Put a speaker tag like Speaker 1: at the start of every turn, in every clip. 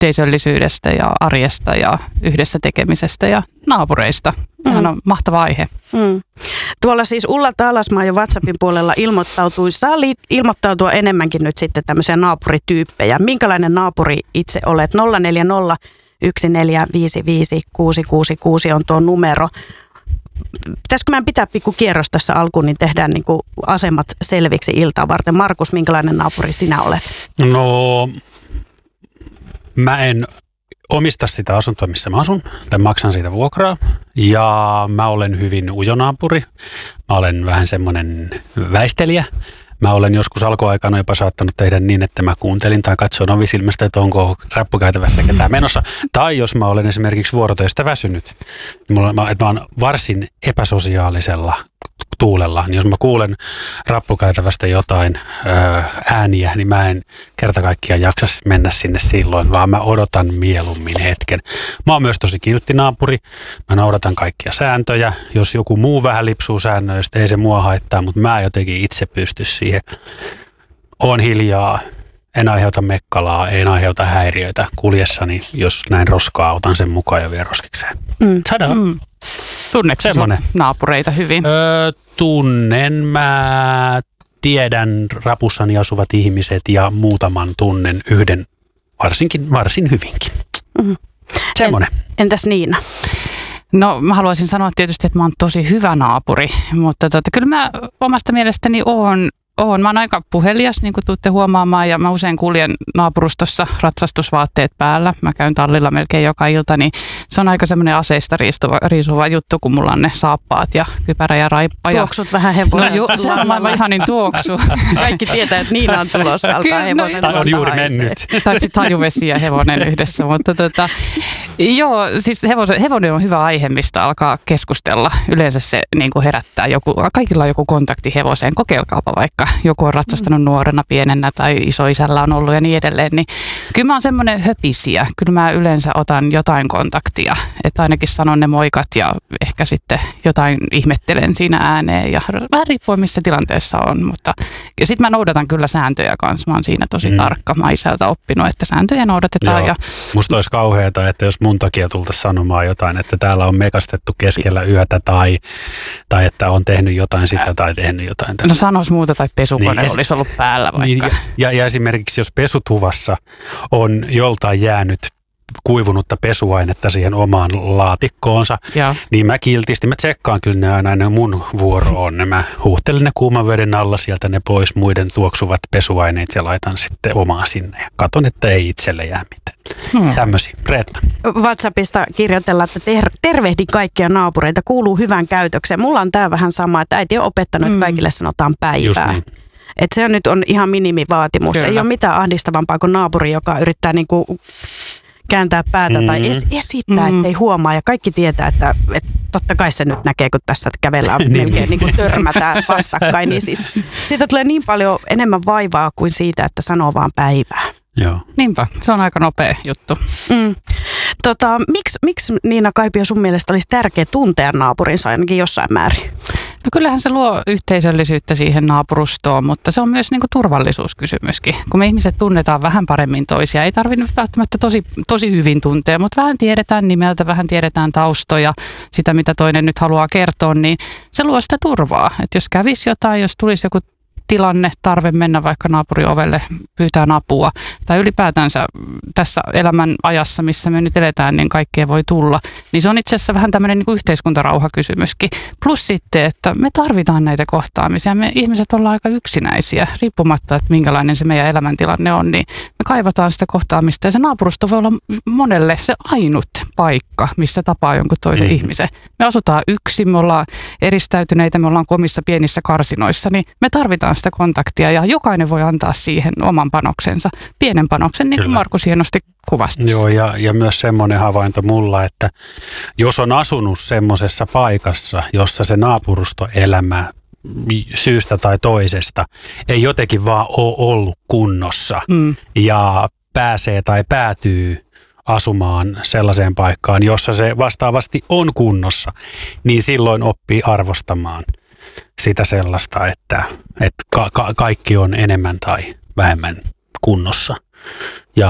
Speaker 1: yhteisöllisyydestä ja arjesta ja yhdessä tekemisestä ja naapureista. Sehän on mahtava aihe.
Speaker 2: Tuolla siis Ulla Taalasmaa jo WhatsAppin puolella ilmoittautui. Saa ilmoittautua enemmänkin nyt sitten tämmöisiä naapurityyppejä. Minkälainen naapuri itse olet? 040 1455 666 on tuo numero. Pitäisikö meidän pitää pikku kierros tässä alkuun, niin tehdään niin kuin asemat selviksi iltaa varten. Markus, minkälainen naapuri sinä olet?
Speaker 3: No, mä en omista sitä asuntoa, missä mä asun, tai maksan siitä vuokraa. Ja mä olen hyvin ujonaapuri. Mä olen vähän semmoinen väistelijä. Mä olen joskus alkuaikana jopa saattanut tehdä niin, että mä kuuntelin tai katsoin ovisilmästä, että onko rappukäytävässä ketään menossa. Tai jos mä olen esimerkiksi vuorotöistä väsynyt, että mä oon varsin epäsosiaalisella tuulella, niin jos mä kuulen rappukäytävästä jotain ääniä, niin mä en kerta kaikkiaan jaksa mennä sinne silloin, vaan mä odotan mieluummin hetken. Mä oon myös tosi kiltti naapuri, mä noudatan kaikkia sääntöjä. Jos joku muu vähän lipsuu säännöistä, ei se mua haittaa, mutta mä jotenkin itse pysty siihen. Oon hiljaa, en aiheuta mekkalaa, en aiheuta häiriöitä kuljessani, jos näin roskaa, otan sen mukaan ja vien roskikseen. Tadaa!
Speaker 1: Tunneeko naapureita hyvin?
Speaker 3: Tunnen. Mä tiedän rapussani asuvat ihmiset ja muutaman tunnen yhden varsin hyvinkin. Semmoinen.
Speaker 2: Entäs Niina?
Speaker 1: No mä haluaisin sanoa tietysti, että mä oon tosi hyvä naapuri, mutta kyllä mä omasta mielestäni oon. Mä oon aika puhelias, niin kuin tuutte huomaamaan, ja mä usein kuljen naapurustossa ratsastusvaatteet päällä. Mä käyn tallilla melkein joka ilta, niin se on aika semmoinen aseista riisuva juttu, kun mulla on ne saappaat ja kypärä ja raippa.
Speaker 2: Tuoksut vähän hevosen.
Speaker 1: No se on aivan ihanin tuoksu.
Speaker 2: Kaikki tietää, että Niina on tulossa, alkaa hevosen.
Speaker 3: Tai on juuri mennyt.
Speaker 1: Tai sitten hajuvesi ja hevonen yhdessä, mutta joo, siis hevonen on hyvä aihe, mistä alkaa keskustella. Yleensä se niin kuin herättää kaikilla on joku kontakti hevoseen, kokeilkaapa vaikka. Joku on ratsastanut nuorena, pienenä tai isoisällä on ollut ja niin edelleen, niin kyllä mä oon semmoinen höpisiä. Kyllä mä yleensä otan jotain kontaktia, että ainakin sanon ne moikat ja ehkä sitten jotain ihmettelen siinä ääneen ja vähän riippuen missä tilanteessa on, mutta sitten mä noudatan kyllä sääntöjä kanssa. Mä oon siinä tosi tarkka. Mä oon isältä oppinut, että sääntöjä noudatetaan.
Speaker 3: Joo.
Speaker 1: Ja
Speaker 3: musta olisi kauheata, että jos mun takia tultaisiin sanomaan jotain, että täällä on mekastettu keskellä yötä tai että on tehnyt jotain sitä tai tehnyt jotain tästä.
Speaker 1: No sanois muuta tai pesukone niin, olisi ollut päällä vaikka.
Speaker 3: Niin, ja esimerkiksi jos pesutuvassa on joltain jäänyt kuivunutta pesuainetta siihen omaan laatikkoonsa, niin mä kiltisti, mä tsekkaan kyllä ne aina mun vuoro on. Mä huuhtelen ne kuuman veden alla sieltä ne pois muiden tuoksuvat pesuaineet ja laitan sitten omaa sinne ja katon, että ei itselle jää mitään. Tämmöisiä. Reetta.
Speaker 2: WhatsAppista kirjoitellaan, että tervehdin kaikkia naapureita, kuuluu hyvän käytökseen. Mulla on tää vähän sama, että äiti on opettanut, että kaikille sanotaan päivää. Niin. Että se nyt on ihan minimivaatimus. Kyllä. Ei ole mitään ahdistavampaa kuin naapuri, joka yrittää niinku kääntää päätä tai esittää, ettei huomaa. Ja kaikki tietää, että totta kai se nyt näkee, kun tässä kävellään melkein niin kuin törmätään vastakkain. Niin siis siitä tulee niin paljon enemmän vaivaa kuin siitä, että sanoo vaan päivää.
Speaker 3: Joo.
Speaker 1: Niinpä, se on aika nopea juttu.
Speaker 2: Miksi Niina Kaipio sun mielestä olisi tärkeää tuntea naapurinsa ainakin jossain määrin?
Speaker 1: No kyllähän se luo yhteisöllisyyttä siihen naapurustoon, mutta se on myös niin kuin turvallisuuskysymyskin. Kun me ihmiset tunnetaan vähän paremmin toisia, ei tarvitse välttämättä tosi hyvin tuntea, mutta vähän tiedetään nimeltä, vähän tiedetään taustoja, sitä mitä toinen nyt haluaa kertoa, niin se luo sitä turvaa. Että jos kävisi jotain, jos tulisi joku tilanne, tarve mennä vaikka naapurin ovelle pyytää apua, tai ylipäätänsä tässä elämän ajassa, missä me nyt eletään, niin kaikkea voi tulla. Niin se on itse asiassa vähän tämmöinen niin kuin yhteiskuntarauhakysymyskin. Plus sitten, että me tarvitaan näitä kohtaamisia. Me ihmiset ollaan aika yksinäisiä, riippumatta, että minkälainen se meidän elämäntilanne on, niin me kaivataan sitä kohtaamista. Ja se naapurusto voi olla monelle se ainut paikka, missä tapaa jonkun toisen ihmisen. Me asutaan yksin, me ollaan eristäytyneitä, me ollaan komissa pienissä karsinoissa, niin me tarvitaan sitä kontaktia ja jokainen voi antaa siihen oman panoksensa, pienen panoksen, niin kuin Markus hienosti kuvasi.
Speaker 3: Joo, ja myös semmoinen havainto mulla, että jos on asunut semmoisessa paikassa, jossa se naapurustoelämä syystä tai toisesta ei jotenkin vaan ole ollut kunnossa ja pääsee tai päätyy asumaan sellaiseen paikkaan, jossa se vastaavasti on kunnossa, niin silloin oppii arvostamaan sitä sellaista, että kaikki on enemmän tai vähemmän kunnossa. Ja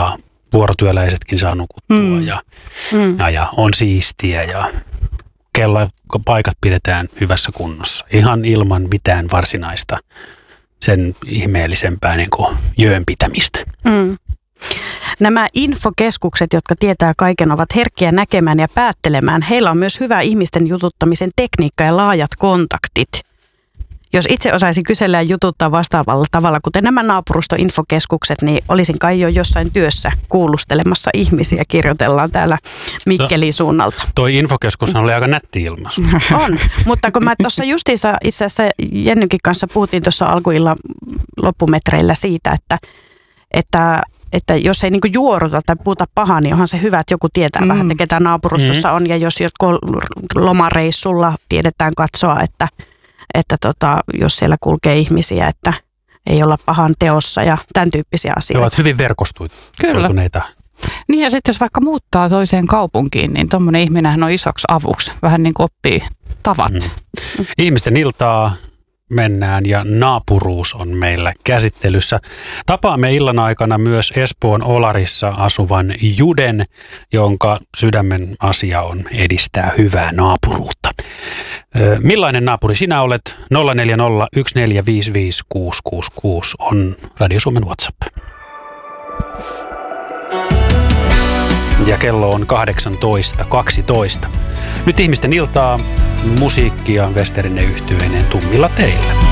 Speaker 3: vuorotyöläisetkin saa nukuttua ja on siistiä ja paikat pidetään hyvässä kunnossa. Ihan ilman mitään varsinaista sen ihmeellisempää niin kuin jöön pitämistä.
Speaker 2: Nämä infokeskukset, jotka tietää kaiken, ovat herkkiä näkemään ja päättelemään. Heillä on myös hyvä ihmisten jututtamisen tekniikka ja laajat kontaktit. Jos itse osaisin kysellä ja jututtaa vastaavalla tavalla, kuten nämä naapurustoinfokeskukset, niin olisin kai jo jossain työssä kuulustelemassa ihmisiä. Kirjoitellaan täällä Mikkelin suunnalta.
Speaker 3: Toi infokeskus oli aika nätti ilmaisu.
Speaker 2: On, mutta kun mä tuossa justiinsa itse asiassa Jennykin kanssa puhuttiin tuossa alkuillan loppumetreillä siitä, että jos ei niinku juoruta tai puhuta pahaa, niin onhan se hyvä, että joku tietää vähän, että ketä naapurustossa on. Ja jos lomareissulla tiedetään katsoa, että jos siellä kulkee ihmisiä, että ei olla pahan teossa ja tämän tyyppisiä asioita.
Speaker 3: Ne ovat hyvin verkostuneita.
Speaker 1: Niin ja sitten jos vaikka muuttaa toiseen kaupunkiin, niin tuommoinen ihminenhän on isoksi avuksi. Vähän niin kuin oppii tavat.
Speaker 3: Ihmisten iltaa mennään ja naapuruus on meillä käsittelyssä. Tapaamme illan aikana myös Espoon Olarissa asuvan Juden, jonka sydämen asia on edistää hyvää naapuruutta. Millainen naapuri sinä olet? 040 1455 666 on Radio Suomen WhatsApp. Ja kello on 18.12. Nyt ihmisten iltaa, musiikkia Westerinen yhtyeineen tummilla teillä.